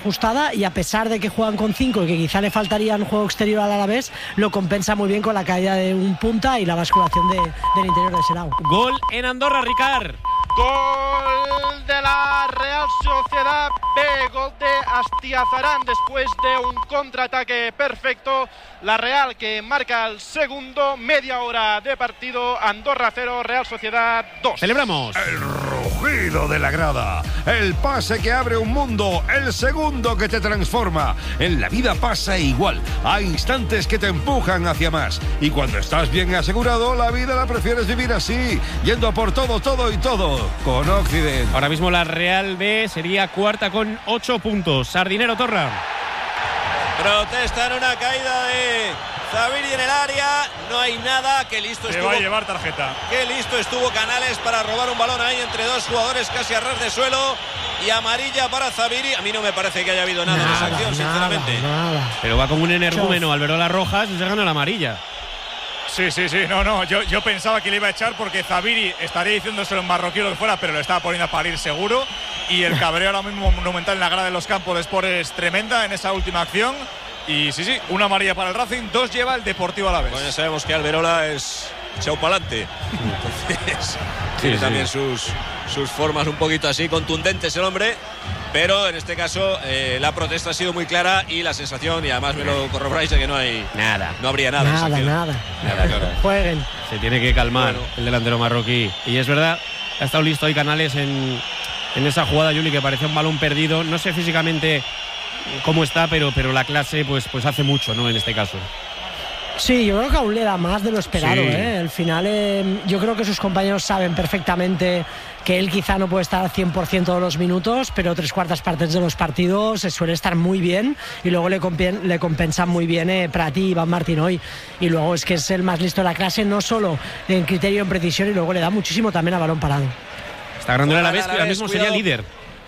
ajustada, y a pesar de que juegan con 5 y que quizá le faltaría un juego exterior al Alavés, lo compensa muy bien con la caída de un punta y la basculación del interior de Serao. Gol en Andorra, Ricard. Gol de la Real Sociedad B, gol de Astiazarán después de un contraataque perfecto. La Real que marca el segundo, media hora de partido. Andorra 0, Real Sociedad 2. Celebramos. El rugido de la grada, el pase que abre un mundo, el segundo que te transforma. En la vida pasa igual, hay instantes que te empujan hacia más. Y cuando estás bien asegurado, la vida la prefieres vivir así, yendo a por todo, todo y todo, con Occident. Ahora mismo la Real B sería cuarta con 8 puntos. Sardinero, Torra. Protestan una caída de Zaviri en el área. No hay nada. Qué listo estuvo. Se va a llevar tarjeta. Qué listo estuvo Canales para robar un balón ahí entre dos jugadores casi a ras de suelo. Y amarilla para Zaviri. A mí no me parece que haya habido nada en esa acción, sinceramente. Pero va como un energúmeno Alberola Rojas y se gana la amarilla. Sí. No. Yo pensaba que le iba a echar porque Zaviri estaría diciéndoselo en marroquí o lo que fuera, pero le estaba poniendo a parir seguro. Y el cabreo ahora mismo monumental en la grada de los Campos de Sport es tremenda en esa última acción. Y sí, una amarilla para el Racing, 2 lleva el Deportivo Alavés. Bueno, ya sabemos que Alberola es echado para adelante. Entonces, tiene también sus formas un poquito así, contundentes el hombre. Pero en este caso la protesta ha sido muy clara y la sensación, y además me lo corroboráis, de que no hay nada. No habría nada. Nada. Claro. Jueguen. Se tiene que calmar el delantero marroquí. Y es verdad, ha estado listo ahí Canales en esa jugada, Juli, que parecía un balón perdido. No sé físicamente cómo está, pero la clase pues hace mucho, ¿no? En este caso. Sí, yo creo que aún le da más de lo esperado, Sí. Al final yo creo que sus compañeros saben perfectamente que él quizá no puede estar al 100% todos los minutos, pero 3/4 partes de los partidos suele estar muy bien, y luego le compensan muy bien Prati y Iván Martín hoy. Y luego es que es el más listo de la clase, no solo en criterio, en precisión, y luego le da muchísimo también a balón parado. Está ganando el Alavés, que ahora mismo cuidado. sería líder.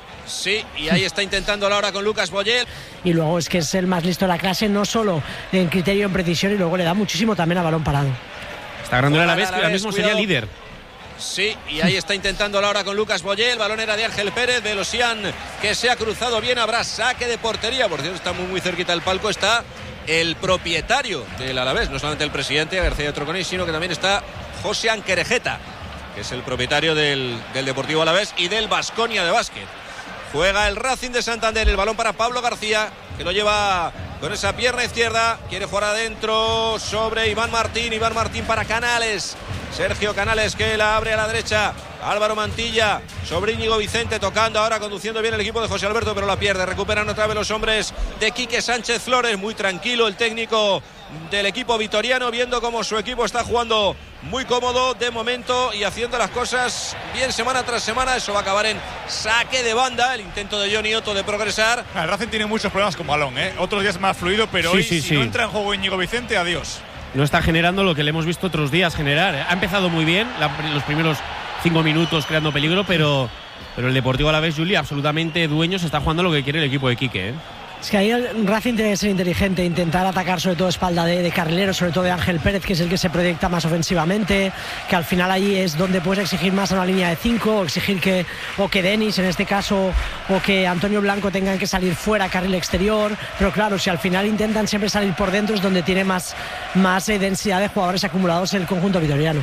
Sí, y ahí está intentando ahora con Lucas Boyel. Y luego es que es el más listo de la clase, no solo en criterio, en precisión, y luego le da muchísimo también a balón parado. Está ganando el Alavés, que ahora Alavés, mismo cuidado. sería líder. Sí, y ahí está intentando ahora con Lucas Boyel. El balón era de Ángel Pérez, Velosian, que se ha cruzado bien. Habrá saque de portería. Por cierto, está muy cerquita del palco. Está el propietario del Alavés, no solamente el presidente García Troconís, sino que también está José Anquerejeta, que es el propietario del Deportivo Alavés y del Baskonia de básquet. Juega el Racing de Santander, el balón para Pablo García, que lo lleva con esa pierna izquierda, quiere jugar adentro sobre Iván Martín para Canales, Sergio Canales, que la abre a la derecha, Álvaro Mantilla sobre Íñigo Vicente, tocando ahora, conduciendo bien el equipo de José Alberto, pero la pierde. Recuperan otra vez los hombres de Quique Sánchez Flores, muy tranquilo el técnico del equipo vitoriano, viendo cómo su equipo está jugando muy cómodo de momento y haciendo las cosas bien semana tras semana. Eso va a acabar en saque de banda, el intento de Johnny Otto de progresar. El Racing tiene muchos problemas con balón, Otros días más fluido, pero hoy si no entra en juego Íñigo Vicente, adiós. No está generando lo que le hemos visto otros días generar. Ha empezado muy bien los primeros 5 minutos creando peligro, pero el Deportivo Alavés, Juli, absolutamente dueño, se está jugando lo que quiere el equipo de Quique, Es que ahí el Racing tiene que ser inteligente, intentar atacar sobre todo espalda de carrilero, sobre todo de Ángel Pérez, que es el que se proyecta más ofensivamente, que al final ahí es donde puedes exigir más a una línea de 5, exigir que Denis en este caso o que Antonio Blanco tengan que salir fuera, carril exterior. Pero claro, si al final intentan siempre salir por dentro, es donde tiene más densidad de jugadores acumulados el conjunto vitoriano.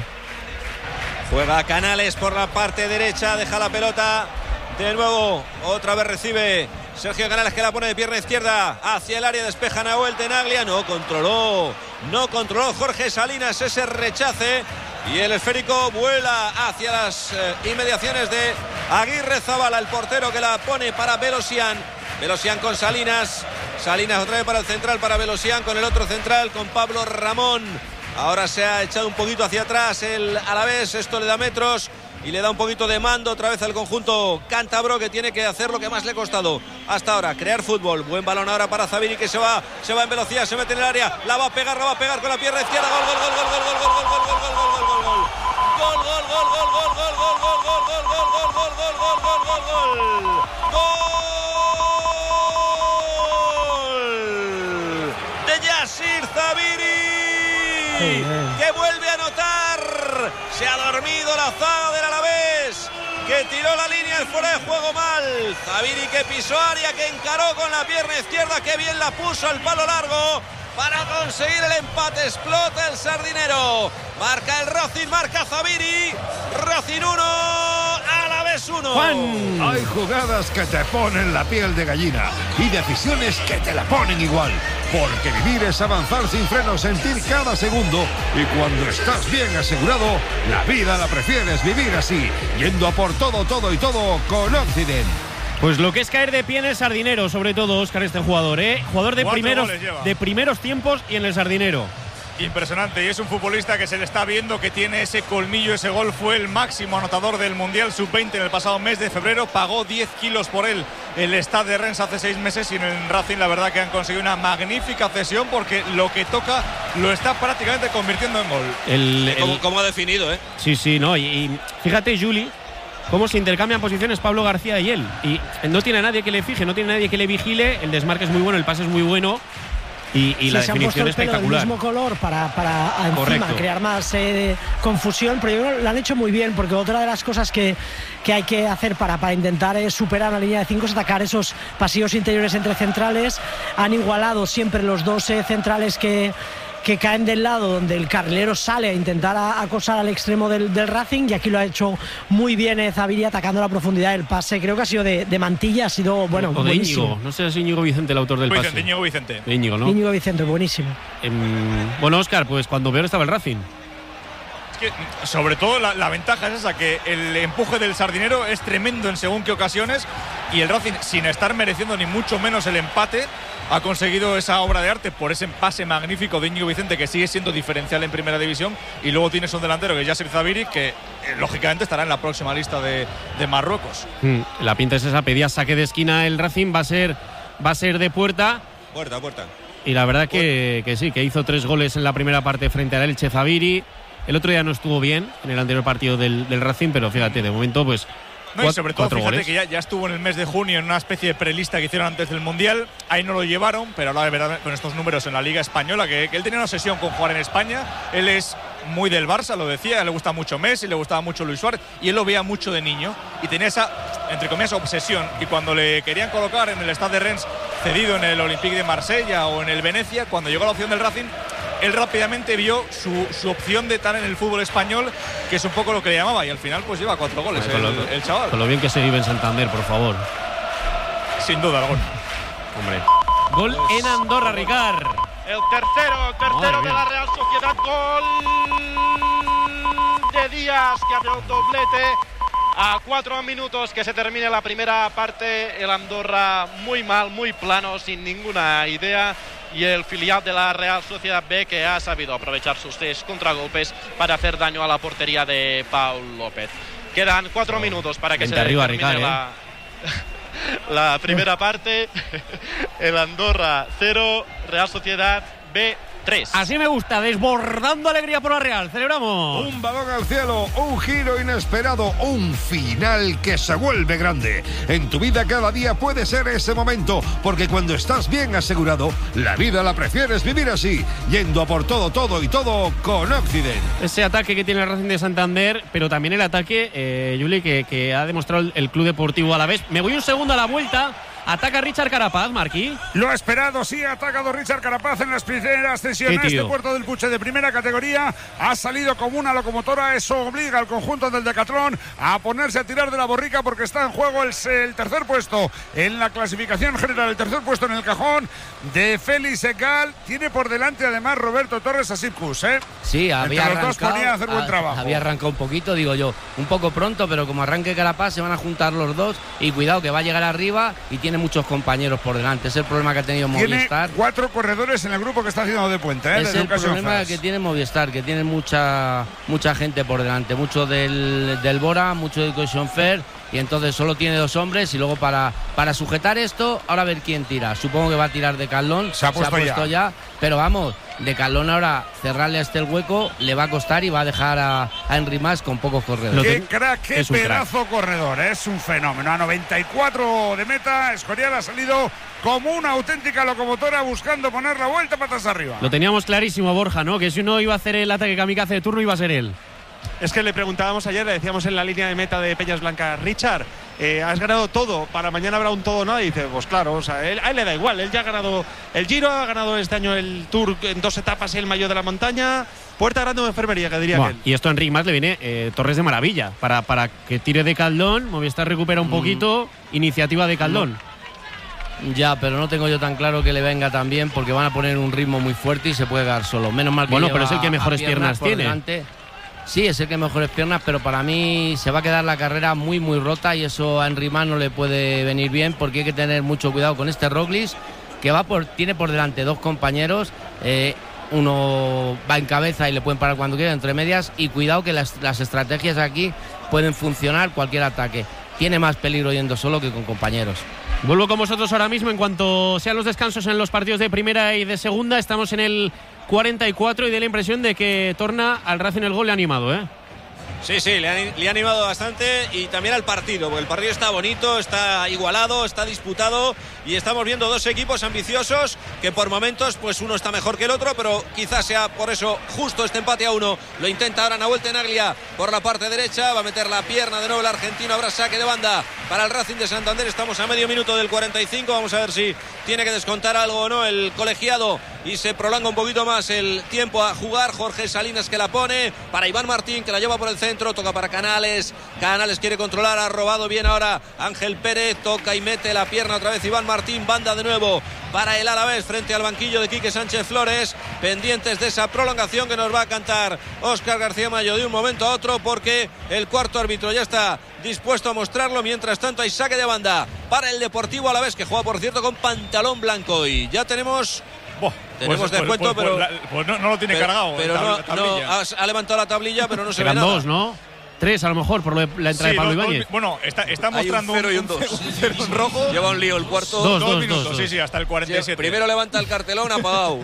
Juega Canales por la parte derecha, deja la pelota de nuevo, otra vez recibe Sergio Canales, que la pone de pierna izquierda hacia el área, despeja Nahuel Tenaglia, no controló Jorge Salinas ese rechace, y el esférico vuela hacia las inmediaciones de Aguirre Zabala, el portero, que la pone para Velosian con Salinas otra vez para el central, para Velosian con el otro central, con Pablo Ramón. Ahora se ha echado un poquito hacia atrás el Alavés, esto le da metros y le da un poquito de mando otra vez al conjunto cántabro, que tiene que hacer lo que más le ha costado hasta ahora, crear fútbol. Buen balón ahora para Zaviri, que se va en velocidad, se mete en el área, la va a pegar con la pierna izquierda, gol. De Yassir Zaviri, que vuelve a anotar. Se ha dormido la zaga del Alavés, que tiró la línea de fuera de juego mal. Zaviri que pisó área, que encaró con la pierna izquierda, que bien la puso al palo largo para conseguir el empate. Explota el Sardinero. Marca el Racing, marca Zaviri. Racing 1, Alavés 1. Juan. Hay jugadas que te ponen la piel de gallina y decisiones que te la ponen igual. Porque vivir es avanzar sin freno, sentir cada segundo. Y cuando estás bien asegurado, la vida la prefieres vivir así, yendo a por todo, todo y todo con Occident. Pues lo que es caer de pie en el Sardinero, sobre todo, Óscar, este jugador, jugador de primeros tiempos y en el Sardinero. Impresionante, y es un futbolista que se le está viendo que tiene ese colmillo, ese gol. Fue el máximo anotador del Mundial Sub-20 en el pasado mes de febrero. Pagó 10 kilos por él el Stade de Rennes hace 6 meses, y en el Racing la verdad que han conseguido una magnífica cesión, porque lo que toca lo está prácticamente convirtiendo en gol. ¿Cómo ha definido, Sí, no, y fíjate, Juli, cómo se intercambian posiciones Pablo García y él. Y no tiene a nadie que le fije, no tiene nadie que le vigile. El desmarque es muy bueno, el pase es muy bueno. Y la definición es espectacular. Se han puesto el pelo del mismo color para encima crear más confusión, pero yo creo que lo han hecho muy bien, porque otra de las cosas que hay que hacer para intentar superar la línea de 5 es atacar esos pasillos interiores entre centrales. Han igualado siempre los dos centrales que caen del lado donde el carrilero sale a intentar acosar al extremo del Racing, y aquí lo ha hecho muy bien Zaviri, atacando la profundidad del pase. Creo que ha sido de Mantilla, ha sido buenísimo. Íñigo. No sé si es Íñigo Vicente el autor del pase. Íñigo Vicente. Íñigo, ¿no? Íñigo Vicente, buenísimo. Bueno, Óscar, pues cuando peor estaba el Racing. Es que sobre todo la ventaja es esa, que el empuje del Sardinero es tremendo en según qué ocasiones, y el Racing, sin estar mereciendo ni mucho menos el empate, ha conseguido esa obra de arte por ese pase magnífico de Íñigo Vicente, que sigue siendo diferencial en primera división. Y luego tienes un delantero que es Yasser Zaviri, que lógicamente estará en la próxima lista de Marruecos. La pinta es esa, pedía saque de esquina el Racing, va a ser de puerta. Puerta. Y la verdad que sí, que hizo 3 goles en la primera parte frente al Elche Zaviri. El otro día no estuvo bien en el anterior partido del Racing, pero fíjate, de momento pues... No, y sobre todo, fíjate que ya estuvo en el mes de junio en una especie de prelista que hicieron antes del Mundial. Ahí no lo llevaron, pero ahora de verdad con estos números en la Liga Española, que él tenía una obsesión con jugar en España. Él es muy del Barça, lo decía, le gusta mucho Messi, le gustaba mucho Luis Suárez, y él lo veía mucho de niño y tenía esa, entre comillas, obsesión. Y cuando le querían colocar en el Stade de Rennes cedido en el Olympique de Marsella o en el Venecia, cuando llegó la opción del Racing, él rápidamente vio su opción de estar en el fútbol español, que es un poco lo que le llamaba, y al final pues lleva 4 goles el chaval. Con lo bien que se vive en Santander, por favor. Sin duda alguna. Hombre. Gol en Andorra, Ricard. El tercero de la Real Sociedad. Gol de Díaz, que hace un doblete a 4 minutos que se termine la primera parte. El Andorra muy mal, muy plano, sin ninguna idea. Y el filial de la Real Sociedad B, que ha sabido aprovechar sus 3 contragolpes para hacer daño a la portería de Paul López. Quedan 4 minutos para que se termine la primera parte. El Andorra 0, Real Sociedad B 3. Así me gusta, desbordando alegría por la Real. Celebramos. Un balón al cielo, un giro inesperado, un final que se vuelve grande. En tu vida cada día puede ser ese momento, porque cuando estás bien asegurado, la vida la prefieres vivir así, yendo a por todo, todo y todo con Occident. Ese ataque que tiene el Racing de Santander, pero también el ataque, Juli, que ha demostrado el Club Deportivo Alavés. Me voy un segundo a la vuelta. Ataca Richard Carapaz, Marquí. Lo ha esperado, sí, ha atacado Richard Carapaz en las primeras sesiones de Puerto del Puche de primera categoría. Ha salido como una locomotora, eso obliga al conjunto del Decatlón a ponerse a tirar de la borrica, porque está en juego el tercer puesto en la clasificación general, el tercer puesto en el cajón de Félix Egal. Tiene por delante además Roberto Torres a Sipkus, Sí, había arrancado, los dos ponía a hacer buen trabajo. Había arrancado un poquito, digo yo, un poco pronto, pero como arranque Carapaz se van a juntar los dos, y cuidado que va a llegar arriba y tiene muchos compañeros por delante. Es el problema que ha tenido Movistar. Tiene 4 corredores en el grupo que está haciendo de puente. Es el problema que tiene Movistar, que tiene mucha gente por delante, mucho del Bora, mucho del Cohesion Fair, y entonces solo tiene 2 hombres, y luego para sujetar esto, ahora a ver quién tira. Supongo que va a tirar de Carlón, se ha puesto ya, pero vamos, de Carlón ahora cerrarle a el hueco le va a costar, y va a dejar a Henry Mas con pocos corredores. Qué crack, qué pedazo corredor, es un fenómeno. A 94 de meta, Escorial ha salido como una auténtica locomotora buscando poner la vuelta patas arriba. Lo teníamos clarísimo, Borja, ¿no? Que si uno iba a hacer el ataque kamikaze de turno, iba a ser él. Es que le preguntábamos ayer, le decíamos en la línea de meta de Peñas Blancas, Richard, has ganado todo, para mañana habrá un todo nada. Y dice, pues claro, o sea, a él le da igual, él ya ha ganado el Giro, ha ganado este año el Tour en 2 etapas y el Maillot de la Montaña. Puerta grande de enfermería, que diría que él. Y esto a Enric Mas le viene Torres de maravilla, para que tire de Caldón, Movistar recupera un poquito, iniciativa de Caldón. Ya, pero no tengo yo tan claro que le venga tan bien, porque van a poner un ritmo muy fuerte y se puede quedar solo. Menos mal que pero es el que mejores piernas tiene. Delante. Sí, es el que mejores piernas, pero para mí se va a quedar la carrera muy rota y eso a Enric Mas no le puede venir bien, porque hay que tener mucho cuidado con este Roglic, que tiene por delante 2 compañeros, uno va en cabeza y le pueden parar cuando quiera entre medias, y cuidado que las estrategias aquí pueden funcionar cualquier ataque. Tiene más peligro yendo solo que con compañeros. Vuelvo con vosotros ahora mismo en cuanto sean los descansos en los partidos de primera y de segunda. Estamos en el 44 y da la impresión de que torna al Racing el gol le ha animado, ¿eh? Sí, le ha animado bastante, y también al partido, porque el partido está bonito, está igualado, está disputado, y estamos viendo 2 equipos ambiciosos que por momentos pues uno está mejor que el otro, pero quizás sea por eso justo este empate a 1. Lo intenta ahora Nahuel Tenaglia por la parte derecha, va a meter la pierna de nuevo el argentino, habrá saque de banda para el Racing de Santander. Estamos a medio minuto del 45, vamos a ver si tiene que descontar algo o no el colegiado y se prolonga un poquito más el tiempo a jugar. Jorge Salinas que la pone para Iván Martín, que la lleva por el centro, toca para Canales quiere controlar, ha robado bien ahora Ángel Pérez, toca y mete la pierna otra vez Iván Martín, banda de nuevo para el Alavés frente al banquillo de Quique Sánchez Flores, pendientes de esa prolongación que nos va a cantar Óscar García Mayo de un momento a otro, porque el cuarto árbitro ya está dispuesto a mostrarlo. Mientras tanto hay saque de banda para el Deportivo Alavés, que juega por cierto con pantalón blanco, y ya tenemos descuento, pero no lo tiene cargado. Pero ha levantado la tablilla, pero no se ve nada. Eran 2, ¿no? 3 a lo mejor por la entrada de Pablo Ibáñez. Bueno, está mostrando un 0 y un 2. Un 0 en rojo. Lleva un lío el cuarto. 2 minutos, sí, hasta el 47. Primero levanta el cartelón apagado.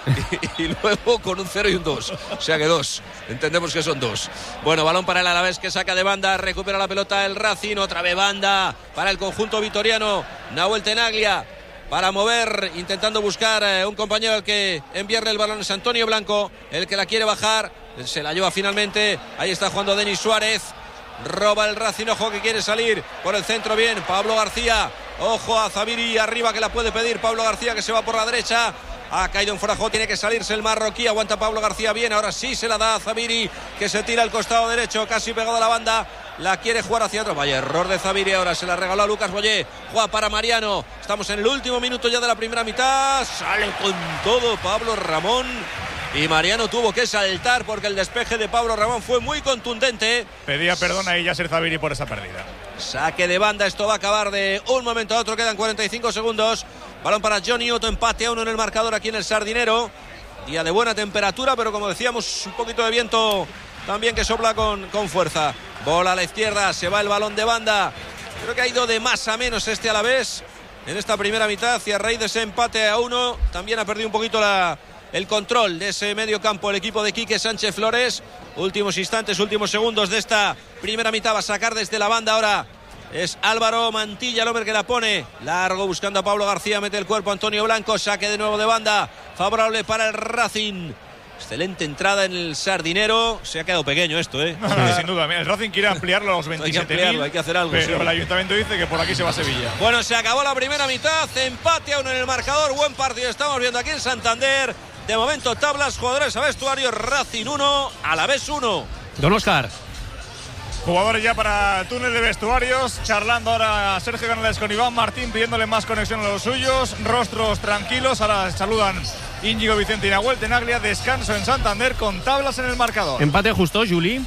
y luego con un 0 y un 2. O sea que 2. Entendemos que son 2. Bueno, balón para el Alavés, que saca de banda, recupera la pelota el Racing, otra vez banda para el conjunto vitoriano. Nahuel Tenaglia para mover, intentando buscar un compañero al que enviarle el balón. Es Antonio Blanco el que la quiere bajar, se la lleva finalmente. Ahí está jugando Denis Suárez, roba el Racing, ojo que quiere salir por el centro, bien Pablo García, ojo a Zaviri arriba, que la puede pedir Pablo García, que se va por la derecha. Ha caído en fuera, tiene que salirse el marroquí, aguanta Pablo García bien, ahora sí se la da a Zaviri, que se tira al costado derecho, casi pegado a la banda, la quiere jugar hacia atrás. Vaya error de Zaviri, ahora se la regaló a Lucas Boyé, juega para Mariano. Estamos en el último minuto ya de la primera mitad, sale con todo Pablo Ramón, y Mariano tuvo que saltar porque el despeje de Pablo Ramón fue muy contundente. Pedía perdón a Yasser Zaviri por esa pérdida. Saque de banda, esto va a acabar de un momento a otro, quedan 45 segundos. Balón para Johnny Otto, empate a 1 en el marcador aquí en el Sardinero. Día de buena temperatura, pero como decíamos, un poquito de viento también que sopla con fuerza. Bola a la izquierda, se va el balón de banda. Creo que ha ido de más a menos este Alavés en esta primera mitad, y a raíz de ese empate a 1 también ha perdido un poquito el control de ese medio campo el equipo de Quique Sánchez Flores. Últimos instantes, últimos segundos de esta primera mitad, va a sacar desde la banda ahora. Es Álvaro Mantilla el hombre que la pone largo, buscando a Pablo García, mete el cuerpo Antonio Blanco, saque de nuevo de banda, favorable para el Racing. Excelente entrada en el Sardinero. Se ha quedado pequeño esto, sin duda. El Racing quiere ampliarlo a los 27.000. Hay que hacer algo. Pero el ayuntamiento dice que por aquí se va a Sevilla. Bueno, se acabó la primera mitad. Empate a 1 en el marcador. Buen partido estamos viendo aquí en Santander. De momento, tablas, jugadores a vestuario. Racing 1, Alavés 1. Don Óscar. Jugadores ya para túnel de vestuarios, charlando ahora Sergio Canales con Iván Martín, pidiéndole más conexión a los suyos, rostros tranquilos. Ahora saludan Íñigo Vicente y Nahuel Tenaglia. Descanso en Santander con tablas en el marcador. ¿Empate justo, Juli?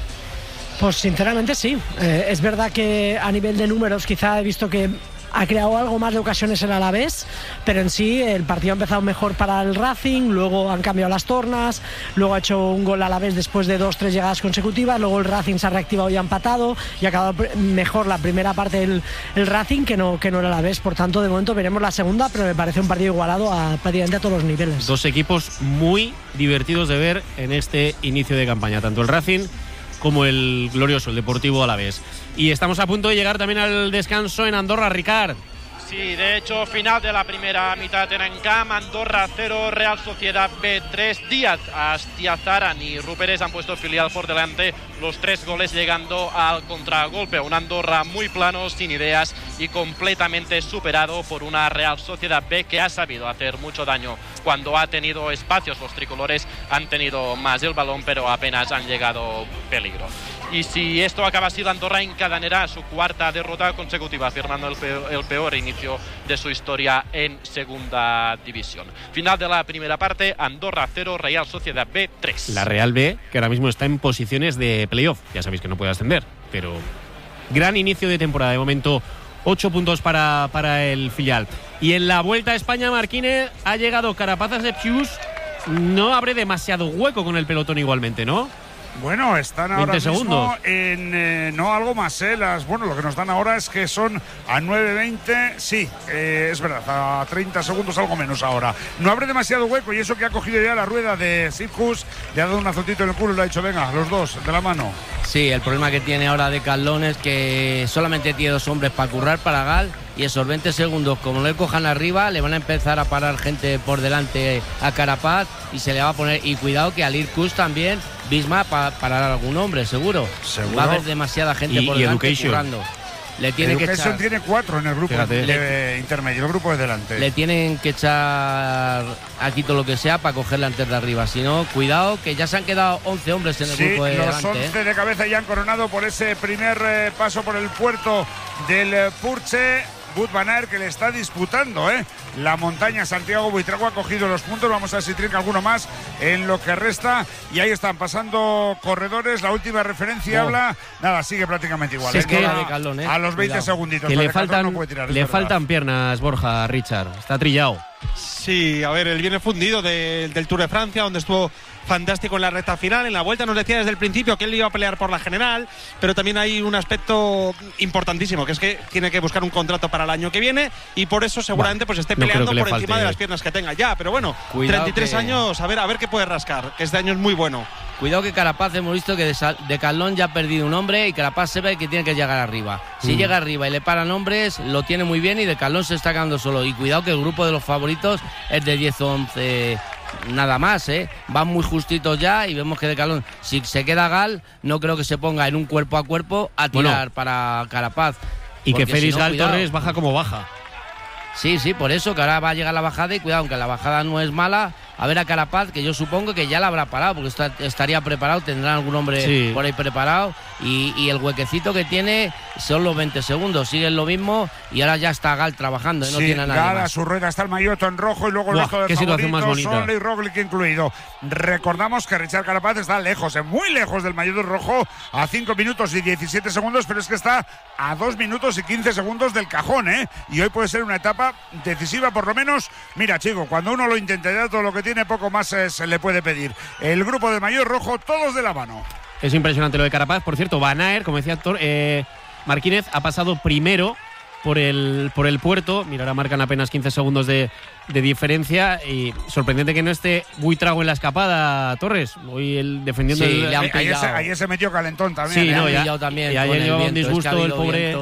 Pues sinceramente sí. Es verdad que a nivel de números quizá he visto que ha creado algo más de ocasiones el Alavés, pero en sí el partido ha empezado mejor para el Racing, luego han cambiado las tornas, luego ha hecho un gol Alavés después de 2-3 llegadas consecutivas, luego el Racing se ha reactivado y ha empatado, y ha acabado mejor la primera parte el Racing que no el Alavés. Por tanto, de momento veremos la segunda, pero me parece un partido igualado prácticamente a todos los niveles. Dos equipos muy divertidos de ver en este inicio de campaña, tanto el Racing como el glorioso, el Deportivo Alavés. Y estamos a punto de llegar también al descanso en Andorra, Ricard. Sí, de hecho, final de la primera mitad en Encamp, Andorra 0, Real Sociedad B 3. Díaz, Astiazaran y Ruperes han puesto filial por delante, los 3 goles llegando al contragolpe. Un Andorra muy plano, sin ideas y completamente superado por una Real Sociedad B que ha sabido hacer mucho daño cuando ha tenido espacios. Los tricolores han tenido más el balón, pero apenas han llegado peligro. Y si esto acaba así, Andorra encadenará su 4ª derrota consecutiva, firmando el peor inicio de su historia en segunda división. Final de la primera parte, Andorra 0, Real Sociedad B 3. La Real B, que ahora mismo está en posiciones de playoff. Ya sabéis que no puede ascender, pero gran inicio de temporada. De momento, 8 puntos para el filial. Y en la Vuelta a España, Marquínez, ha llegado Carapazas de Pius. No abre demasiado hueco con el pelotón igualmente, ¿no? Bueno, están ahora mismo segundos. en no algo más, lo que nos dan ahora es que son a 9:20, sí, es verdad, a 30 segundos, algo menos ahora. No abre demasiado hueco y eso que ha cogido ya la rueda de Sitkus, le ha dado un azotito en el culo y le ha dicho, venga, los dos, de la mano. Sí, el problema que tiene ahora de Carlón es que solamente tiene 2 hombres para currar para Gal, y esos 20 segundos, como no le cojan arriba, le van a empezar a parar gente por delante a Carapaz y se le va a poner, y cuidado que al Irkus también Bisma para parar a algún hombre, seguro. Va a haber demasiada gente por delante currando. Le tiene que echar, tiene 4 en el grupo intermedio, el grupo de delante. Le tienen que echar aquí todo lo que sea para cogerle antes de arriba. Si no, cuidado, que ya se han quedado 11 hombres en el grupo de delante. Los 11 de cabeza ya han coronado por ese primer paso por el puerto del Purche. Wout van Aert, que le está disputando la montaña. Santiago Buitrago ha cogido los puntos. Vamos a ver si trinca alguno más en lo que resta. Y ahí están pasando corredores. La última referencia habla. Nada, sigue prácticamente igual. Es que a los 20 segunditos. Que le faltan piernas, Borja, Richard. Está trillado. Sí, a ver, él viene fundido del Tour de Francia, donde estuvo fantástico en la recta final. En la Vuelta nos decía desde el principio que él iba a pelear por la general, pero también hay un aspecto importantísimo, que es que tiene que buscar un contrato para el año que viene, y por eso seguramente pues esté peleando por encima de las piernas que tenga ya. Pero bueno, cuidado, 33 años, a ver qué puede rascar, que este año es muy bueno. Cuidado que Carapaz, hemos visto que de Carlón ya ha perdido un hombre, y Carapaz se ve que tiene que llegar arriba. Si llega arriba y le paran hombres, lo tiene muy bien, y de Carlón se está quedando solo. Y cuidado que el grupo de los favoritos es de 10 o 11 nada más, van muy justitos ya, y vemos que de Carlón, si se queda Gal, no creo que se ponga en un cuerpo a cuerpo a tirar para Carapaz. Y que Félix Gal Torres baja como baja. Sí, por eso, que ahora va a llegar la bajada, y cuidado, aunque la bajada no es mala, a ver a Carapaz, que yo supongo que ya la habrá parado, porque estaría preparado, tendrán algún hombre por ahí preparado, y el huequecito que tiene son los 20 segundos, siguen lo mismo, y ahora ya está Gal trabajando, no tiene nada Gal más. A su rueda está el Mayoto en rojo, y luego el resto de favoritos, Sonley y Roglic incluido. Recordamos que Richard Carapaz está lejos, muy lejos del Mayoto en rojo, a 5 minutos y 17 segundos, pero es que está a 2 minutos y 15 segundos del cajón, y hoy puede ser una etapa decisiva, por lo menos. Mira, chico, cuando uno lo intenta, ya todo lo que tiene, poco más se le puede pedir. El grupo de maillot rojo, todos de la mano. Es impresionante lo de Carapaz. Por cierto, Van Aert, como decía Héctor, Marquínez ha pasado primero por el puerto. Mira, ahora marcan apenas 15 segundos de diferencia, y sorprendente que no esté Buitrago en la escapada, Torres. Hoy el defendiendo ayer se metió calentón también. Sí, le han pillado también. Y ayer llevaba un disgusto el pobre.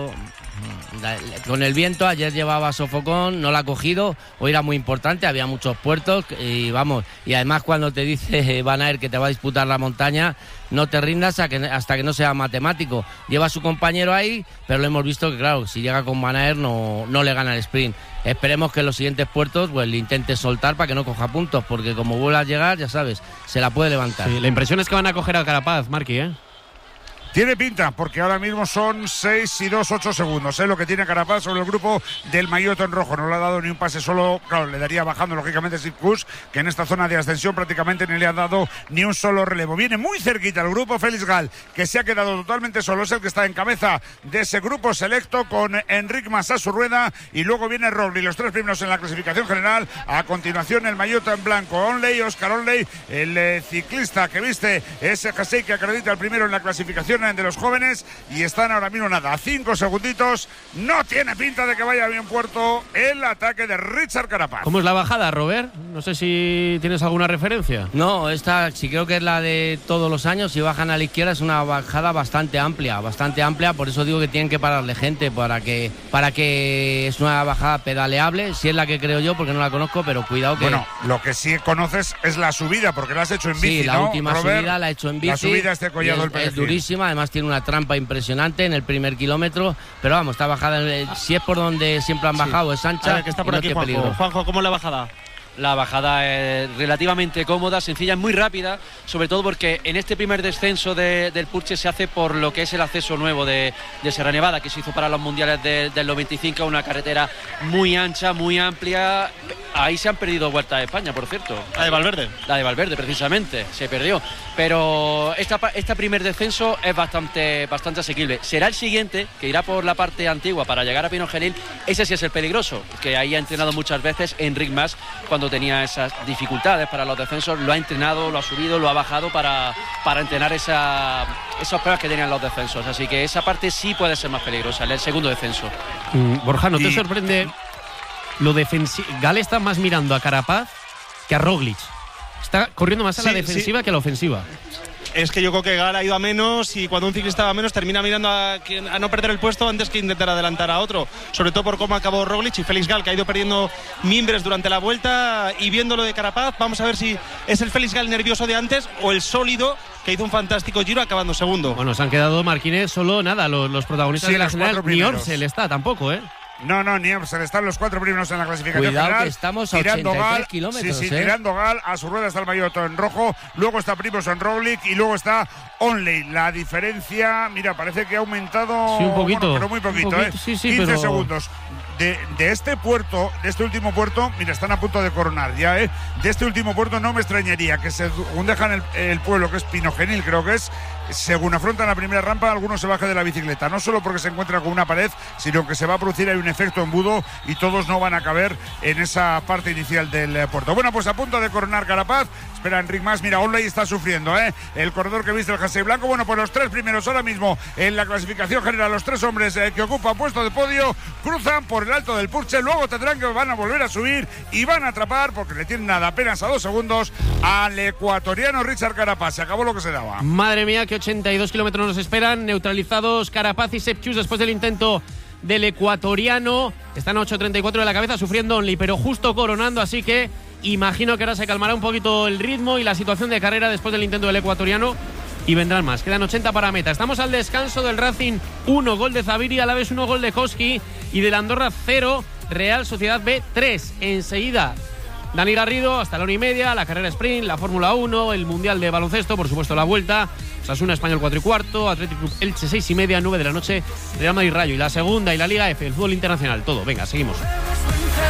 Con el viento, ayer llevaba sofocón, no la ha cogido, hoy era muy importante, había muchos puertos, y vamos, y además cuando te dice Van Aert que te va a disputar la montaña, no te rindas hasta que no sea matemático. Lleva a su compañero ahí, pero lo hemos visto que claro, si llega con Van Aert no le gana el sprint. Esperemos que en los siguientes puertos pues le intente soltar para que no coja puntos, porque como vuelva a llegar, ya sabes, se la puede levantar. Sí, la impresión es que van a coger al Carapaz, Marqui, Tiene pinta, porque ahora mismo son 6 y 2, 8 segundos. Lo que tiene Carapaz sobre el grupo del Mayoto en rojo. No le ha dado ni un pase solo. Claro, le daría bajando, lógicamente, Sitkus, que en esta zona de ascensión prácticamente ni le ha dado ni un solo relevo. Viene muy cerquita el grupo Félix Gal, que se ha quedado totalmente solo. Es el que está en cabeza de ese grupo selecto, con Enric Mas a su rueda. Y luego viene Roglic, los 3 primeros en la clasificación general. A continuación, el Mayoto en blanco. Oscar Onley, el ciclista que viste ese jersey que acredita el primero en la clasificación de los jóvenes y están ahora mismo a 5 segunditos. No tiene pinta de que vaya bien puerto el ataque de Richard Carapaz. ¿Cómo es la bajada, Robert? No sé si tienes alguna referencia. No, esta sí creo que es la de todos los años. Si bajan a la izquierda es una bajada bastante amplia, por eso digo que tienen que pararle gente para que es una bajada pedaleable, si es la que creo yo, porque no la conozco, pero cuidado que... Bueno, lo que sí conoces es la subida, porque la has hecho en bici, sí, la ¿no, última Robert? subida la he hecho en bici. La subida este collado del es durísima, además tiene una trampa impresionante en el primer kilómetro, pero vamos, está bajada, si es por donde siempre han bajado, es ancha. A ver, que está por aquí Juanjo, ¿cómo es la bajada? La bajada es relativamente cómoda, sencilla, muy rápida, sobre todo porque en este primer descenso del Purche se hace por lo que es el acceso nuevo de Sierra Nevada, que se hizo para los mundiales del 95, una carretera muy ancha, muy amplia. Ahí se han perdido vueltas a España, por cierto. La de Valverde. La de Valverde, precisamente, se perdió. Pero este primer descenso es bastante asequible. Será el siguiente, que irá por la parte antigua para llegar a Pinogenil. Ese sí es el peligroso, que ahí ha entrenado muchas veces Enric Mas cuando tenía esas dificultades para los descensos. Lo ha entrenado, lo ha subido, lo ha bajado para entrenar esas pruebas que tenían los descensos. Así que esa parte sí puede ser más peligrosa, el segundo descenso. Borja, ¿no te sorprende lo defensivo? Gal está más mirando a Carapaz que a Roglic. Está corriendo más a la defensiva que a la ofensiva. Es que yo creo que Gal ha ido a menos y cuando un ciclista va a menos termina mirando a no perder el puesto antes que intentar adelantar a otro. Sobre todo por cómo acabó Roglic y Félix Gal, que ha ido perdiendo mimbres durante la vuelta. Y viendo lo de Carapaz, vamos a ver si es el Félix Gal nervioso de antes o el sólido que hizo un fantástico Giro acabando segundo. Bueno, se han quedado, Marquines, solo nada, los protagonistas de la general. Ni Orsel está tampoco, ¿eh? No, ni Orsel, están los 4 primeros en la clasificación Cuidado general. Que estamos a 83 kilómetros. Sí, tirando Gal, a su rueda está el maillot en rojo, luego está Primož Roglic y luego está Onley. La diferencia, mira, parece que ha aumentado. Sí, un poquito. Bueno, pero muy poquito, Sí, 15 pero... segundos. De este puerto, de este último puerto, mira, están a punto de coronar ya, De este último puerto no me extrañaría que según dejan el pueblo, que es Pinogenil, creo que es, según afrontan la primera rampa, algunos se bajan de la bicicleta, no solo porque se encuentran con una pared, sino que se va a producir ahí un efecto embudo y todos no van a caber en esa parte inicial del puerto. Bueno, pues a punto de coronar Carapaz, espera Enric Mas, mira, Onley está sufriendo, el corredor que viste el jersey blanco. Bueno, pues los 3 primeros ahora mismo en la clasificación general, los 3 hombres que ocupan puesto de podio, cruzan por el alto del Purche, luego van a volver a subir y van a atrapar, porque le tienen nada, apenas a 2 segundos, al ecuatoriano Richard Carapaz. Se acabó lo que se daba. Madre mía, que 82 kilómetros nos esperan, neutralizados Carapaz y Sepp Kuss después del intento del ecuatoriano. Están a 8.34 de la cabeza, sufriendo Onley, pero justo coronando, así que imagino que ahora se calmará un poquito el ritmo y la situación de carrera después del intento del ecuatoriano. Y vendrán más, quedan 80 para meta. Estamos al descanso del Racing 1, gol de Zaviri, a la vez 1 gol de Koski y del Andorra 0, Real Sociedad B 3. Enseguida Dani Garrido hasta la 1:30, la carrera sprint, la Fórmula 1, el Mundial de Baloncesto, por supuesto la Vuelta, Osasuna Español 4:15, Athletic Club Elche 6:30, 9 de la noche, Real Madrid Rayo y la segunda y la Liga F, el fútbol internacional, todo. Venga, seguimos.